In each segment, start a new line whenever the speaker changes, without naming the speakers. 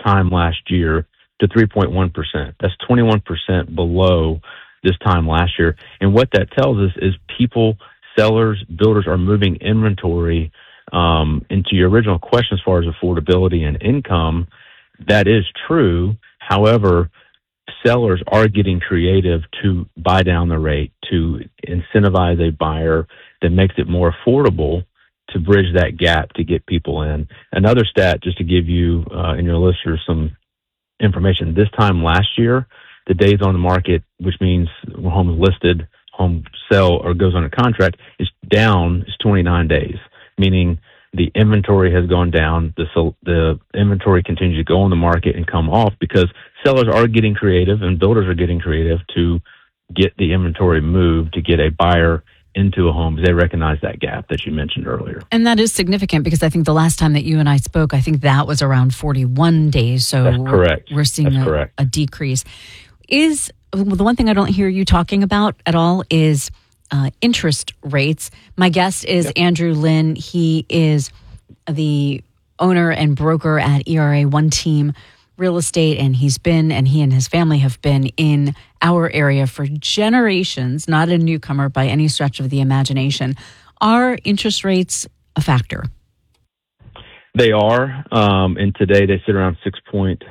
time last year to 3.1%. That's 21% below this time last year. And what that tells us is people, sellers, builders are moving inventory. Into your original question as far as affordability and income, that is true. However, sellers are getting creative to buy down the rate, to incentivize a buyer that makes it more affordable to bridge that gap to get people in. Another stat, just to give you and your listeners some information, this time last year, the days on the market, which means home is listed, home sell, or goes under contract, is down, is 29 days, meaning the inventory has gone down. The inventory continues to go on the market and come off because sellers are getting creative and builders are getting creative to get the inventory moved to get a buyer into a home. They recognize that gap that you mentioned earlier.
And that is significant because I think the last time that you and I spoke, I think that was around 41 days. So
that's correct.
We're seeing a decrease. Is the one thing I don't hear you talking about at all is interest rates. My guest is Andrew Lynn. He is the owner and broker at ERA One Team Real Estate, and he and his family have been in our area for generations, not a newcomer by any stretch of the imagination. Are interest rates a factor?
They are, and today they sit around 6.6,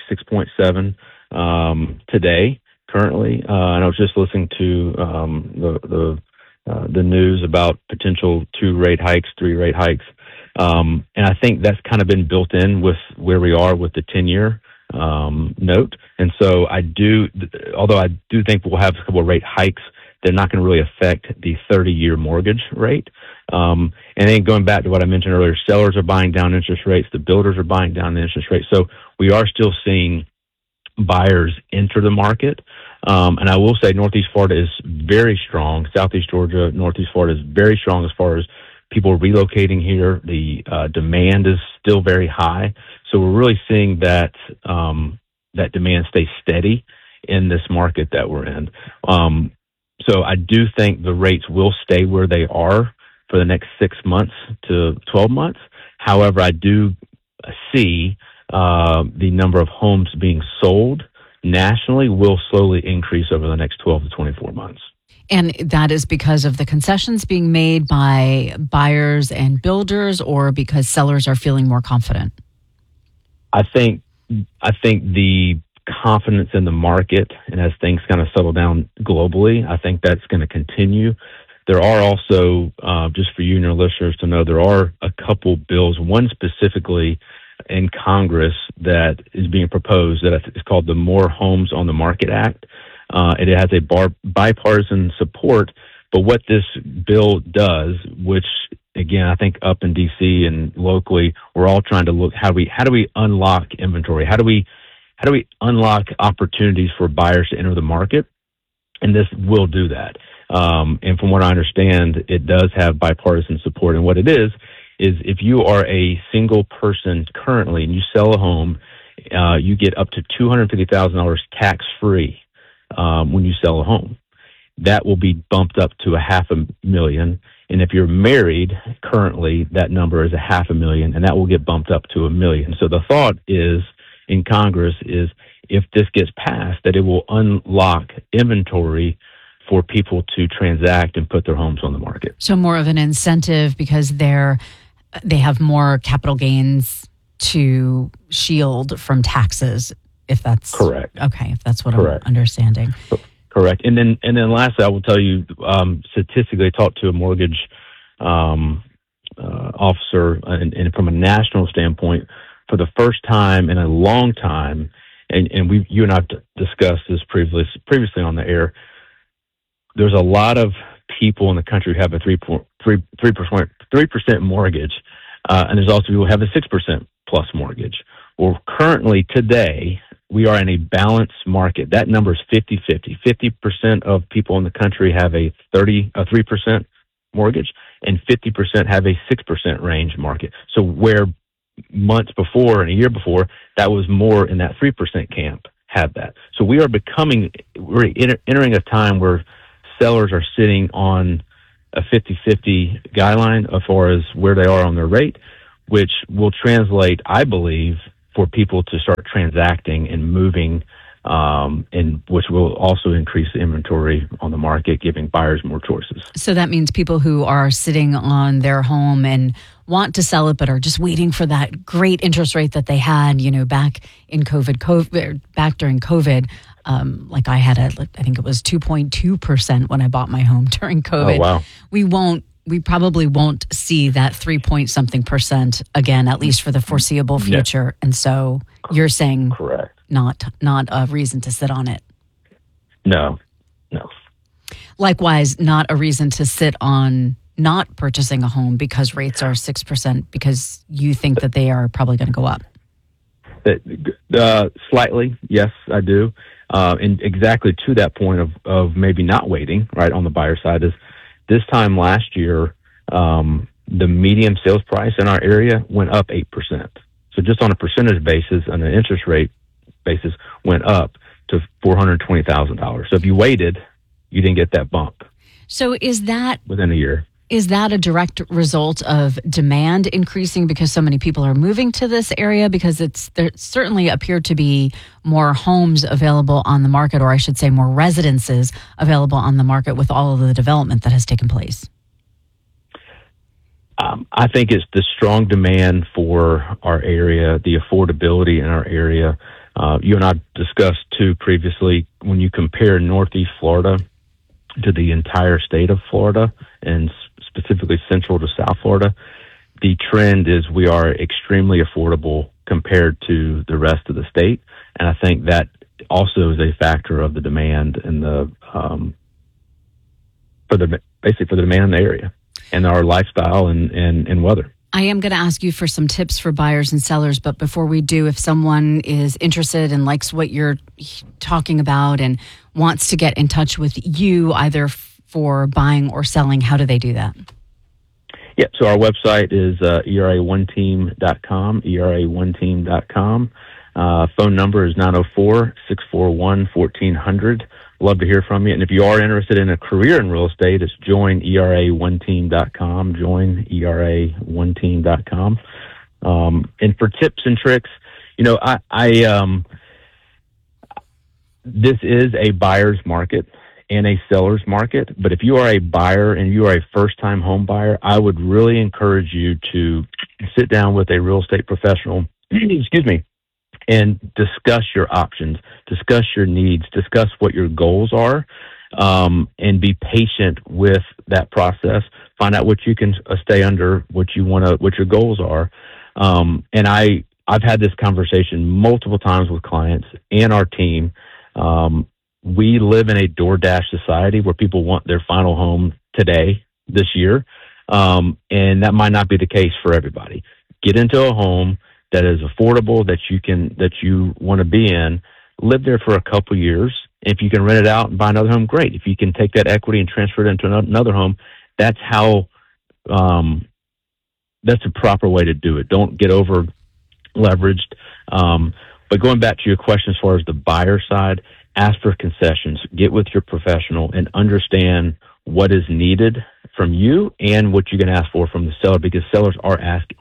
6.7 today. Currently, and I was just listening to the news about potential 2 rate hikes, 3 rate hikes, and I think that's kind of been built in with where we are with the 10-year note. And so although I do think we'll have a couple of rate hikes, they're not going to really affect the 30-year mortgage rate. And then going back to what I mentioned earlier, sellers are buying down interest rates, the builders are buying down the interest rates. So we are still seeing buyers enter the market. And I will say Northeast Florida is very strong. Southeast Georgia, Northeast Florida is very strong as far as people relocating here. The demand is still very high. So we're really seeing that that demand stay steady in this market that we're in. So I do think the rates will stay where they are for the next 6 months to 12 months. However, I do see the number of homes being sold nationally will slowly increase over the next 12 to 24 months.
And that is because of the concessions being made by buyers and builders, or because sellers are feeling more confident?
I think the confidence in the market, and as things kind of settle down globally, I think that's going to continue. There are also, just for you and your listeners to know, there are a couple bills, one specifically in Congress that is being proposed that is called the More Homes on the Market Act. It has a bipartisan support, but what this bill does, which again, I think up in DC and locally, we're all trying to look how do we unlock inventory? How do we unlock opportunities for buyers to enter the market? And this will do that. And from what I understand, it does have bipartisan support. And what it is if you are a single person currently and you sell a home, you get up to $250,000 tax-free when you sell a home. That will be bumped up to $500,000. And if you're married currently, that number is $500,000, and that will get bumped up to $1 million. So the thought is in Congress is if this gets passed, that it will unlock inventory for people to transact and put their homes on the market.
So more of an incentive because they have more capital gains to shield from taxes, if that's
correct.
Okay, if that's what
correct.
I'm understanding.
Correct. And then lastly, I will tell you, statistically, I talked to a mortgage officer, and from a national standpoint, for the first time in a long time, and you and I have discussed this previously on the air, there's a lot of people in the country who have a 3% mortgage, and there's also people who have a 6% plus mortgage. Well, currently today, we are in a balanced market. That number is 50-50. 50% of people in the country have a 3% mortgage, and 50% have a 6% range market. So where months before and a year before, that was more in that 3% camp, had that. So we're entering a time where sellers are sitting on a 50-50 guideline as far as where they are on their rate, which will translate, I believe, for people to start transacting and moving, and which will also increase the inventory on the market, giving buyers more choices.
So that means people who are sitting on their home and want to sell it, but are just waiting for that great interest rate that they had, back in back during COVID. Like I had I think it was 2.2% when I bought my home during COVID.
Oh, wow.
We probably won't see that 3-point-something% again, at least for the foreseeable future. Yeah. And so you're saying
correct,
not a reason to sit on it.
No.
Likewise, not a reason to sit on not purchasing a home because rates are 6%, because you think that they are probably going to go up.
Slightly, yes, I do. And exactly to that point of maybe not waiting, right, on the buyer side is this time last year, the median sales price in our area went up 8%. So just on a percentage basis and an interest rate basis went up to $420,000. So if you waited, you didn't get that bump.
So is that
within a year?
Is that a direct result of demand increasing because so many people are moving to this area? Because there certainly appear to be more homes available on the market, or I should say more residences available on the market with all of the development that has taken place.
I think it's the strong demand for our area, the affordability in our area. You and I discussed too previously, when you compare Northeast Florida to the entire state of Florida and specifically Central to South Florida, the trend is we are extremely affordable compared to the rest of the state. And I think that also is a factor of the demand and for the demand in the area and our lifestyle and weather.
I am going to ask you for some tips for buyers and sellers, but before we do, if someone is interested and likes what you're talking about and wants to get in touch with you, either for buying or selling, how do they do that?
Yeah, so our website is era1team.com, era1team.com. Phone number is 904-641-1400. Love to hear from you. And if you are interested in a career in real estate, it's join era1team.com, join era1team.com. And for tips and tricks, this is a buyer's market and a seller's market. But if you are a buyer and you are a first-time home buyer, I would really encourage you to sit down with a real estate professional, and discuss your options, discuss your needs, discuss what your goals are, and be patient with that process. Find out what you can stay under, what your goals are. And I've had this conversation multiple times with clients and our team. We live in a DoorDash society where people want their final home today, this year. And that might not be the case for everybody. Get into a home that is affordable, that you want to be in, live there for a couple years. If you can rent it out and buy another home, great. If you can take that equity and transfer it into another home, that's how, that's a proper way to do it. Don't get over leveraged. But going back to your question as far as the buyer side, ask for concessions, get with your professional and understand what is needed from you and what you can ask for from the seller, because sellers are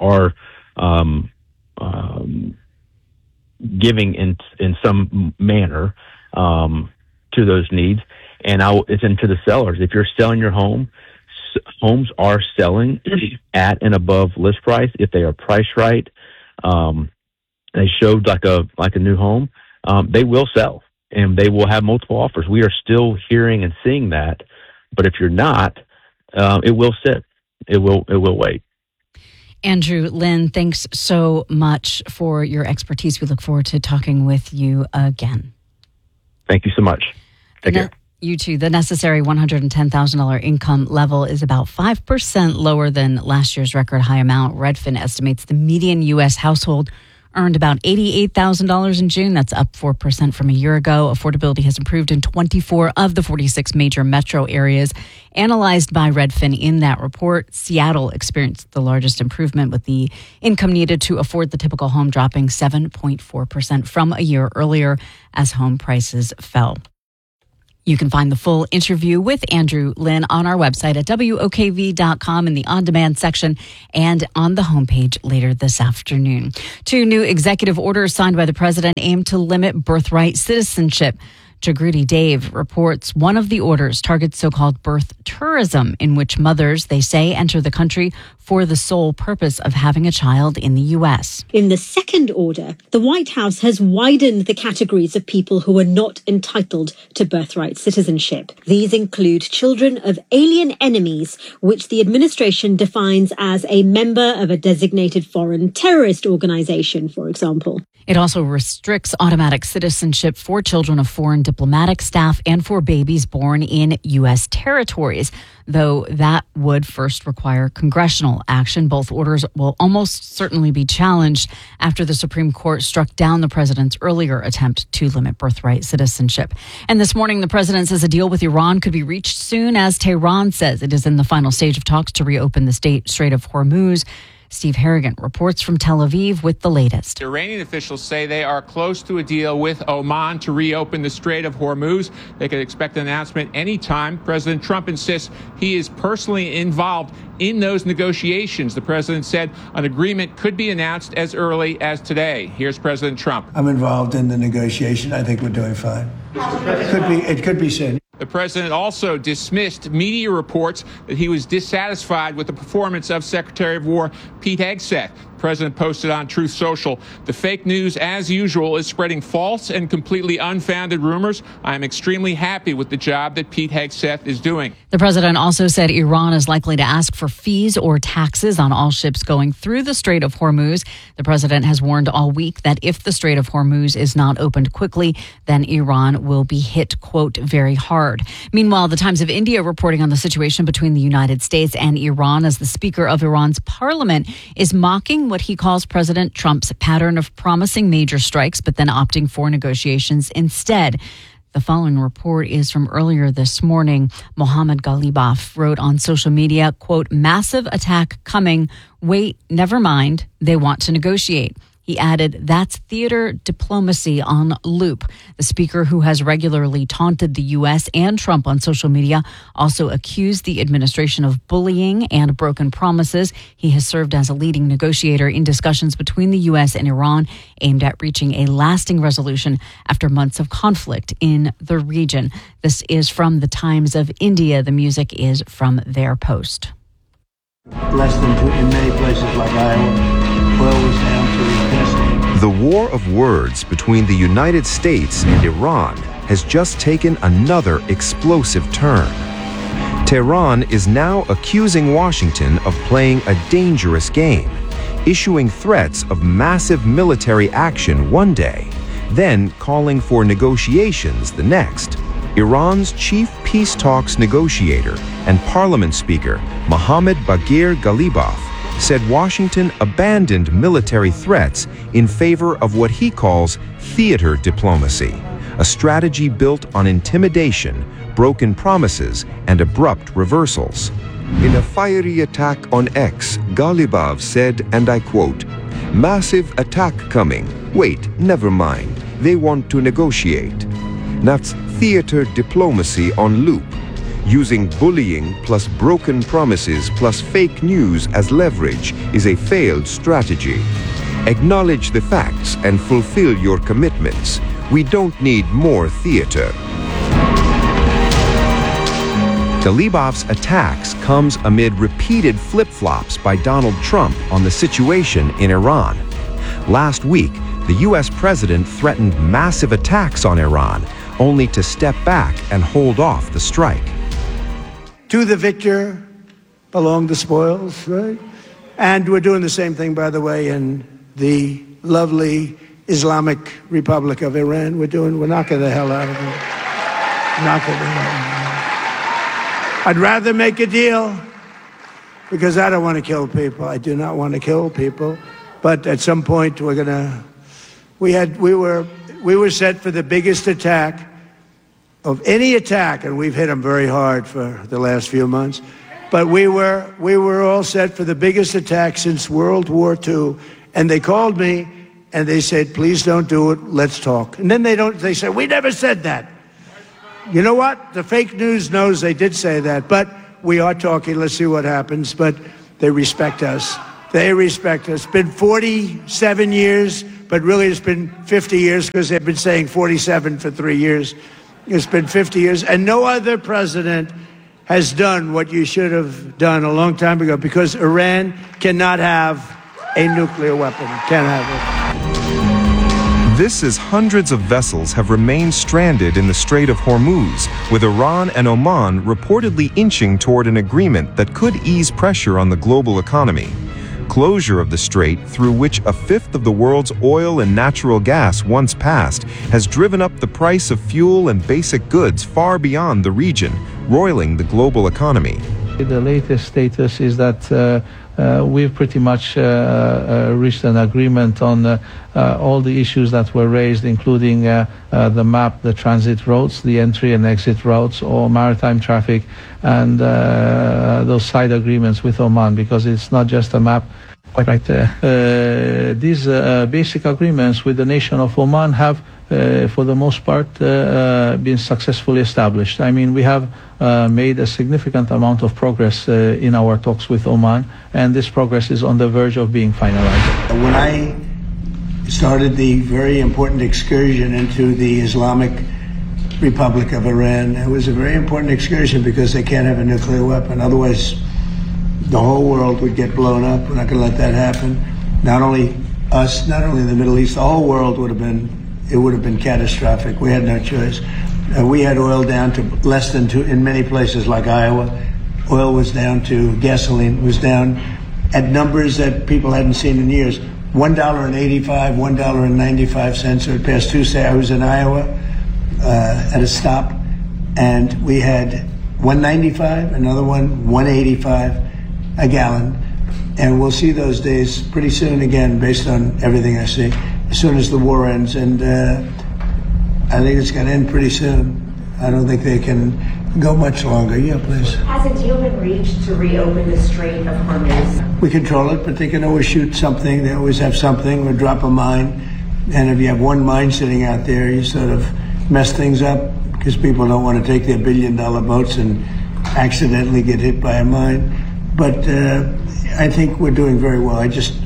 giving in some manner to those needs. And it's into the sellers. If you're selling your home, homes are selling at and above list price. If they are priced right, they showed like a new home, they will sell and they will have multiple offers. We are still hearing and seeing that, but if you're not, it will sit. It will wait.
Andrew Lynn, thanks so much for your expertise. We look forward to talking with you again.
Thank you so much. Take care.
You too. The necessary $110,000 income level is about 5% lower than last year's record high amount. Redfin estimates the median U.S. household earned about $88,000 in June. That's up 4% from a year ago. Affordability has improved in 24 of the 46 major metro areas analyzed by Redfin in that report. Seattle experienced the largest improvement, with the income needed to afford the typical home dropping 7.4% from a year earlier as home prices fell. You can find the full interview with Andrew Lin on our website at WOKV.com in the on-demand section and on the homepage later this afternoon. 2 new executive orders signed by the president aim to limit birthright citizenship. Jagriti Dave reports one of the orders targets so-called birth tourism, in which mothers, they say, enter the country for the sole purpose of having a child in the U.S.
In the second order, the White House has widened the categories of people who are not entitled to birthright citizenship. These include children of alien enemies, which the administration defines as a member of a designated foreign terrorist organization, for example.
It also restricts automatic citizenship for children of foreign diplomatic staff and for babies born in U.S. territories, though that would first require congressional action. Both orders will almost certainly be challenged after the Supreme Court struck down the president's earlier attempt to limit birthright citizenship. And this morning, the president says a deal with Iran could be reached soon, as Tehran says it is in the final stage of talks to reopen the Strait of Hormuz. Steve Harrigan reports from Tel Aviv with the latest.
Iranian officials say they are close to a deal with Oman to reopen the Strait of Hormuz. They could expect an announcement anytime. President Trump insists he is personally involved in those negotiations. The president said an agreement could be announced as early as today. Here's President Trump.
I'm involved in the negotiation. I think we're doing fine. It could be soon.
The president also dismissed media reports that he was dissatisfied with the performance of Secretary of War Pete Hegseth. The president posted on Truth Social, "The fake news, as usual, is spreading false and completely unfounded rumors. I am extremely happy with the job that Pete Hegseth is doing."
The president also said Iran is likely to ask for fees or taxes on all ships going through the Strait of Hormuz. The president has warned all week that if the Strait of Hormuz is not opened quickly, then Iran will be hit, quote, very hard. Meanwhile, the Times of India reporting on the situation between the United States and Iran as the Speaker of Iran's parliament is mocking what he calls President Trump's pattern of promising major strikes but then opting for negotiations instead. The following report is from earlier this morning. Mohammad Ghalibaf wrote on social media, quote, "Massive attack coming. Wait, never mind. They want to negotiate." He added, "That's theater diplomacy on loop." The speaker, who has regularly taunted the U.S. and Trump on social media, also accused the administration of bullying and broken promises. He has served as a leading negotiator in discussions between the U.S. and Iran aimed at reaching a lasting resolution after months of conflict in the region. This is from the Times of India. The music is from their post.
Less than two in many places like Iowa. Well, was down to
the war of words between the United States and Iran has just taken another explosive turn. Tehran is now accusing Washington of playing a dangerous game, issuing threats of massive military action one day, then calling for negotiations the next. Iran's chief peace talks negotiator and parliament speaker, Mohammad Baghir Ghalibaf, said Washington abandoned military threats in favor of what he calls theater diplomacy, a strategy built on intimidation, broken promises, and abrupt reversals. In a fiery attack on X, Ghalibaf said, and I quote, "Massive attack coming. Wait, never mind. They want to negotiate." That's theater diplomacy on loop. Using bullying plus broken promises plus fake news as leverage is a failed strategy. Acknowledge the facts and fulfill your commitments. We don't need more theater. Ghalibaf's attacks comes amid repeated flip-flops by Donald Trump on the situation in Iran. Last week, the U.S. president threatened massive attacks on Iran, only to step back and hold off the strike.
To the victor belong the spoils, right? And we're doing the same thing, by the way, in the lovely Islamic Republic of Iran. We're knocking the hell out of them. Knocking the hell out of them. I'd rather make a deal because I don't want to kill people. I do not want to kill people. But at some point we were set for the biggest attack of any attack, and we've hit them very hard for the last few months. But we were all set for the biggest attack since World War II. And they called me and they said, "Please don't do it. Let's talk." And then they said, "We never said that." you know what? The fake news knows they did say that, but we are talking. Let's see what happens. But they respect us. They respect us. It's been 47 years, but really it's been 50 years because they've been saying 47 for 3 years. It's been 50 years. And no other president has done what you should have done a long time ago, because Iran cannot have a nuclear weapon. Can't have it.
This is hundreds of vessels have remained stranded in the Strait of Hormuz, with Iran and Oman reportedly inching toward an agreement that could ease pressure on the global economy. Closure of the strait, through which a fifth of the world's oil and natural gas once passed, has driven up the price of fuel and basic goods far beyond the region, roiling the global economy.
The latest status is that we've pretty much reached an agreement on all the issues that were raised, including the map, the transit routes, the entry and exit routes, or maritime traffic, and those side agreements with Oman, because it's not just a map right there. These basic agreements with the nation of Oman have, for the most part, been successfully established. I mean, we have made a significant amount of progress in our talks with Oman, and this progress is on the verge of being finalized.
When I started the very important excursion into the Islamic Republic of Iran, it was a very important excursion because they can't have a nuclear weapon. Otherwise, the whole world would get blown up. We're not going to let that happen. Not only us, not only the Middle East, the whole world would have been catastrophic. We had no choice. We had oil down to less than two in many places like Iowa. Oil was down to, gasoline was down at numbers that people hadn't seen in years. $1.85, $1.95. So it past Tuesday, I was in Iowa at a stop, and we had $1.95, another one $1.85 a gallon. And we'll see those days pretty soon again, based on everything I see, as soon as the war ends. And I think it's going to end pretty soon. I don't think they can go much longer. Yeah, please.
Has a deal been reached to reopen the Strait of Hormuz?
We control it, but they can always shoot something. They always have something, or drop a mine. And if you have one mine sitting out there, you sort of mess things up, because people don't want to take their billion-dollar boats and accidentally get hit by a mine. But I think we're doing very well.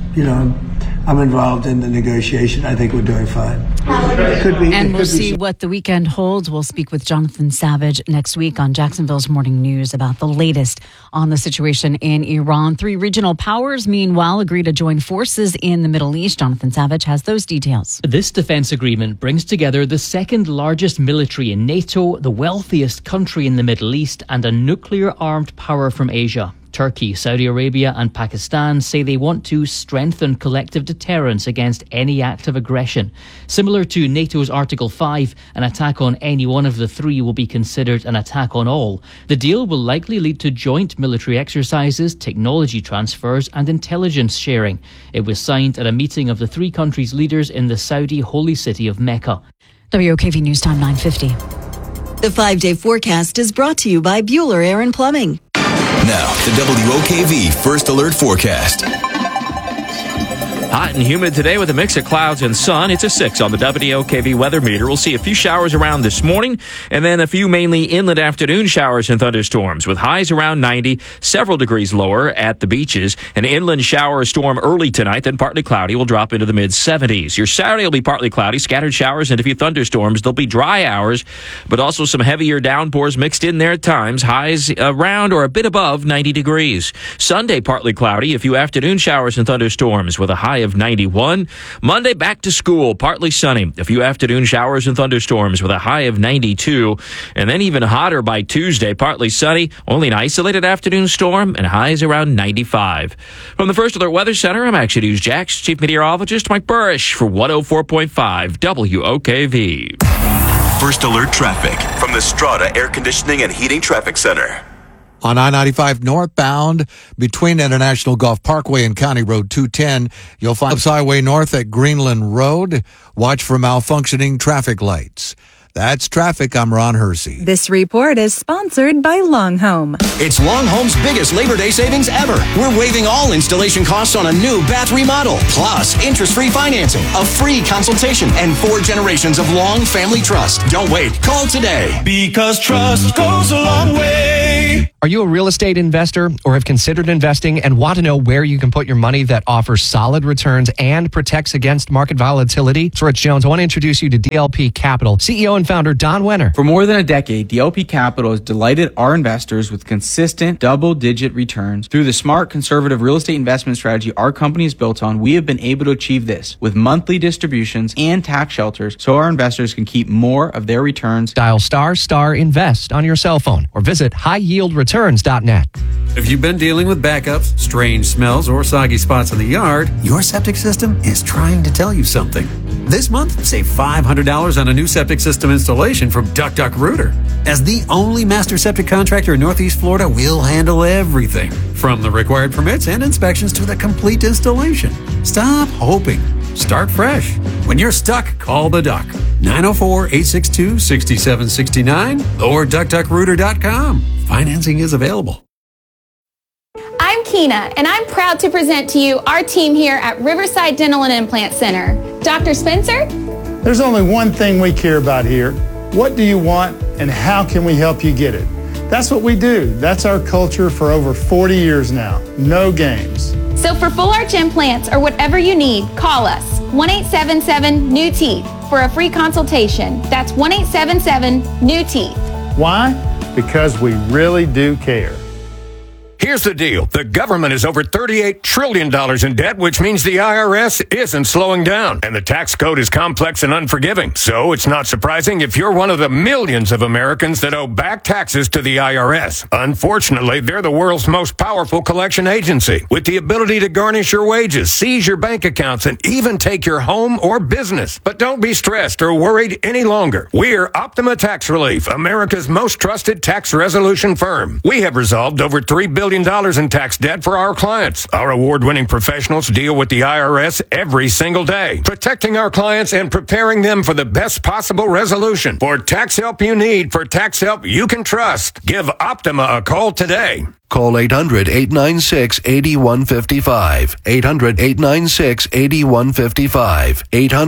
I'm involved in the negotiation. I think we're doing fine.
And we'll see what the weekend holds. We'll speak with Jonathan Savage next week on Jacksonville's Morning News about the latest on the situation in Iran. 3 regional powers, meanwhile, agree to join forces in the Middle East. Jonathan Savage has those details.
This defense agreement brings together the second largest military in NATO, the wealthiest country in the Middle East, and a nuclear-armed power from Asia. Turkey, Saudi Arabia and Pakistan say they want to strengthen collective deterrence against any act of aggression. Similar to NATO's Article 5, an attack on any one of the 3 will be considered an attack on all. The deal will likely lead to joint military exercises, technology transfers and intelligence sharing. It was signed at a meeting of the 3 countries' leaders in the Saudi holy city of Mecca.
WOKV News Time 9:50.
The 5-day forecast is brought to you by Bueller Air and Plumbing.
Now, the WOKV First Alert Forecast.
Hot and humid today with a mix of clouds and sun. It's a 6 on the WOKV weather meter. We'll see a few showers around this morning, and then a few mainly inland afternoon showers and thunderstorms with highs around 90, several degrees lower at the beaches. An inland shower storm early tonight, then partly cloudy. Will drop into the mid-70s. Your Saturday will be partly cloudy, scattered showers and a few thunderstorms. There'll be dry hours, but also some heavier downpours mixed in there at times. Highs around or a bit above 90 degrees. Sunday, partly cloudy, a few afternoon showers and thunderstorms with a high of 91. Monday, back to school, partly sunny. A few afternoon showers and thunderstorms with a high of 92. And then even hotter by Tuesday, partly sunny, only an isolated afternoon storm, and highs around 95. From the First Alert Weather Center, I'm Action News Jax Chief Meteorologist Mike Burrish for 104.5 WOKV.
First Alert Traffic from the Strata Air Conditioning and Heating Traffic Center.
On I-95 northbound between International Golf Parkway and County Road 210, you'll find Highway North at Greenland Road. Watch for malfunctioning traffic lights. That's traffic. I'm Ron Hersey.
This report is sponsored by Long Home.
It's Long Home's biggest Labor Day savings ever. We're waiving all installation costs on a new bath remodel, plus interest-free financing, a free consultation, and 4 generations of Long family trust. Don't wait. Call today.
Because trust goes a long way.
Are you a real estate investor or have considered investing and want to know where you can put your money that offers solid returns and protects against market volatility? It's Rich Jones. I want to introduce you to DLP Capital. CEO and founder Don Wenner.
For more than a decade, DLP Capital has delighted our investors with consistent double-digit returns. Through the smart, conservative real estate investment strategy our company is built on, we have been able to achieve this with monthly distributions and tax shelters so our investors can keep more of their returns.
Dial ** invest on your cell phone or visit highyieldreturns.net.
If you've been dealing with backups, strange smells, or soggy spots in the yard, your septic system is trying to tell you something. This month, save $500 on a new septic system installation from Duck-Duck-Rooter. As the only master septic contractor in Northeast Florida, we'll handle everything, from the required permits and inspections to the complete installation. Stop hoping. Start fresh. When you're stuck, call the Duck. 904-862-6769 or duckduckrooter.com. Financing is available.
I'm Keena, and I'm proud to present to you our team here at Riverside Dental and Implant Center. Dr. Spencer?
There's only one thing we care about here. What do you want, and how can we help you get it? That's what we do. That's our culture for over 40 years now. No games.
So for full arch implants or whatever you need, call us 1-877-NEW-TEETH for a free consultation. That's 1-877-NEW-TEETH.
Why? Because we really do care.
Here's the deal. The government is over $38 trillion in debt, which means the IRS isn't slowing down. And the tax code is complex and unforgiving. So it's not surprising if you're one of the millions of Americans that owe back taxes to the IRS. Unfortunately, they're the world's most powerful collection agency, with the ability to garnish your wages, seize your bank accounts, and even take your home or business. But don't be stressed or worried any longer. We're Optima Tax Relief, America's most trusted tax resolution firm. We have resolved over $3 billion in tax debt for our clients. Our award-winning professionals deal with the IRS every single day, protecting our clients and preparing them for the best possible resolution. For tax help you need, for tax help you can trust, give Optima a call today.
Call 800-896-8155. 800-896-8155.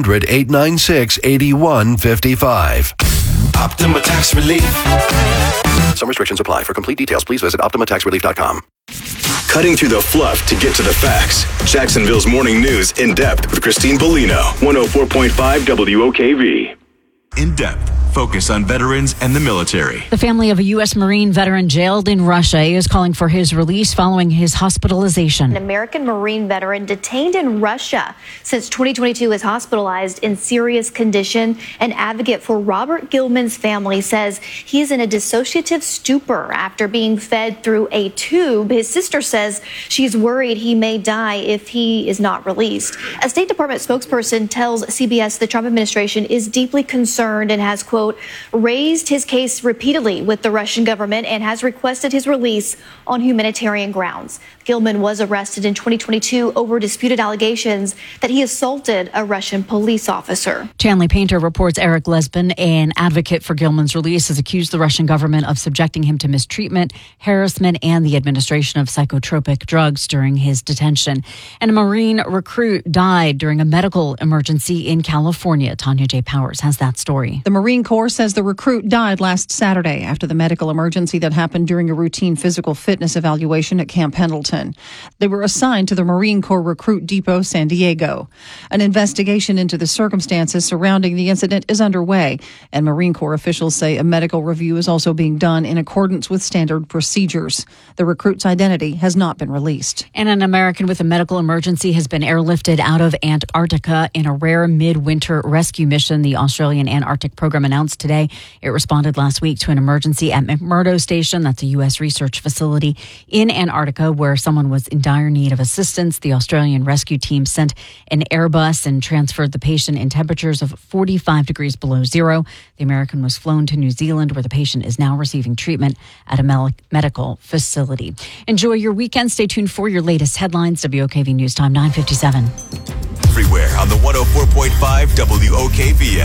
800-896-8155.
Optima Tax Relief. Some restrictions apply. For complete details, please visit OptimaTaxRelief.com. Cutting through the fluff to get to the facts. Jacksonville's Morning News in depth with Christine Bellino. 104.5 WOKV. In depth. Focus on veterans and the military.
The family of a U.S. Marine veteran jailed in Russia is calling for his release following his hospitalization.
An American Marine veteran detained in Russia since 2022 is hospitalized in serious condition. An advocate for Robert Gilman's family says he is in a dissociative stupor after being fed through a tube. His sister says she's worried he may die if he is not released. A State Department spokesperson tells CBS the Trump administration is deeply concerned and has, quote, raised his case repeatedly with the Russian government and has requested his release on humanitarian grounds. Gilman was arrested in 2022 over disputed allegations that he assaulted a Russian police officer.
Chanley Painter reports Eric Lesbin, an advocate for Gilman's release, has accused the Russian government of subjecting him to mistreatment, harassment, and the administration of psychotropic drugs during his detention. And a Marine recruit died during a medical emergency in California. Tanya J. Powers has that story.
The Marine Corps says the recruit died last Saturday after the medical emergency that happened during a routine physical fitness evaluation at Camp Pendleton. They were assigned to the Marine Corps Recruit Depot, San Diego. An investigation into the circumstances surrounding the incident is underway, and Marine Corps officials say a medical review is also being done in accordance with standard procedures. The recruit's identity has not been released.
And an American with a medical emergency has been airlifted out of Antarctica in a rare midwinter rescue mission, the Australian Antarctic Program announced today. It responded last week to an emergency at McMurdo Station, that's a U.S. research facility in Antarctica, where someone was in dire need of assistance. The Australian rescue team sent an Airbus and transferred the patient in temperatures of 45 degrees below zero. The American was flown to New Zealand, where the patient is now receiving treatment at a medical facility. Enjoy your weekend. Stay tuned for your latest headlines. WOKV News Time 9:57.
Everywhere on the 104.5 WOKV app.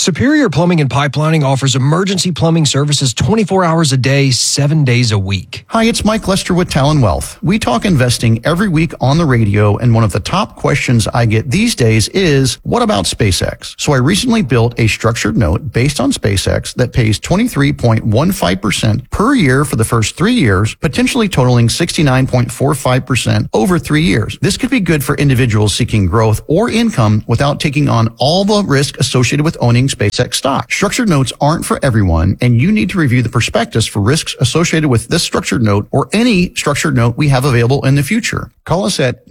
Superior Plumbing and Pipelining offers emergency plumbing services 24 hours a day, 7 days a week.
Hi, it's Mike Lester with Talon Wealth. We talk investing every week on the radio, and one of the top questions I get these days is, what about SpaceX? So I recently built a structured note based on SpaceX that pays 23.15% per year for the first 3 years, potentially totaling 69.45% over 3 years. This could be good for individuals seeking growth or income without taking on all the risk associated with owning SpaceX stock. Structured notes aren't for everyone, and you need to review the prospectus for risks associated with this structured note or any structured note we have available in the future. Call us at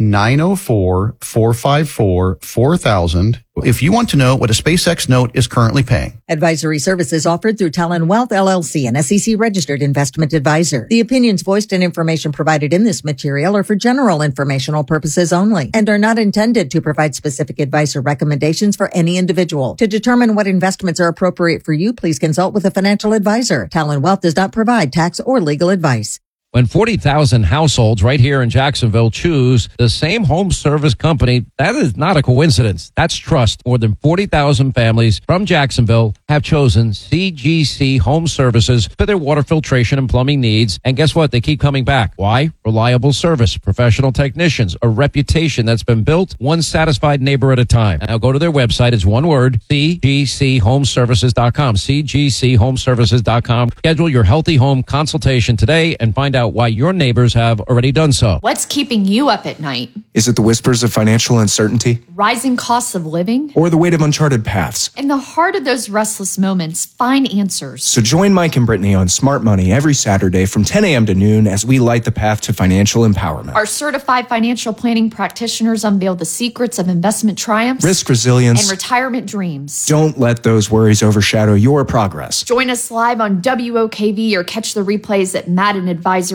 904-454-4000 if you want to know what a SpaceX note is currently paying.
Advisory services offered through Talon Wealth LLC, an SEC-registered investment advisor. The opinions voiced and information provided in this material are for general informational purposes only and are not intended to provide specific advice or recommendations for any individual. To determine what investments are appropriate for you, please consult with a financial advisor. Talon Wealth does not provide tax or legal advice.
When 40,000 households right here in Jacksonville choose the same home service company, that is not a coincidence. That's trust. More than 40,000 families from Jacksonville have chosen CGC Home Services for their water filtration and plumbing needs. And guess what? They keep coming back. Why? Reliable service, professional technicians, a reputation that's been built one satisfied neighbor at a time. Now go to their website. It's one word, cgchomeservices.com, cgchomeservices.com. Schedule your healthy home consultation today and find out why your neighbors have already done so.
What's keeping you up at night?
Is it the whispers of financial uncertainty?
Rising costs of living?
Or the weight of uncharted paths?
In the heart of those restless moments, find answers.
So join Mike and Brittany on Smart Money every Saturday from 10 a.m. to noon as we light the path to financial empowerment.
Our certified financial planning practitioners unveil the secrets of investment triumphs,
risk resilience,
and retirement dreams.
Don't let those worries overshadow your progress.
Join us live on WOKV or catch the replays at MaddenAdvisory.com.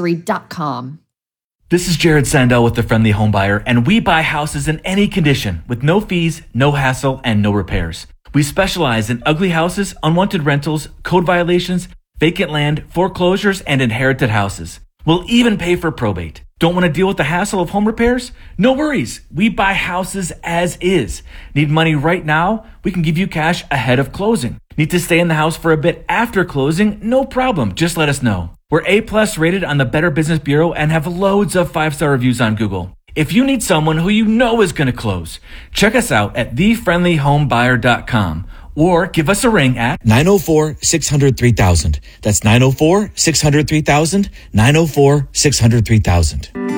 This is Jared Sandell with The Friendly Home Buyer, and we buy houses in any condition with no fees, no hassle, and no repairs. We specialize in ugly houses, unwanted rentals, code violations, vacant land, foreclosures, and inherited houses. We'll even pay for probate. Don't want to deal with the hassle of home repairs? No worries. We buy houses as is. Need money right now? We can give you cash ahead of closing. Need to stay in the house for a bit after closing? No problem. Just let us know. We're A+ rated on the Better Business Bureau and have loads of 5-star reviews on Google. If you need someone who you know is going to close, check us out at thefriendlyhomebuyer.com or give us a ring at
904-600-3000. That's 904-600-3000, 904-600-3000.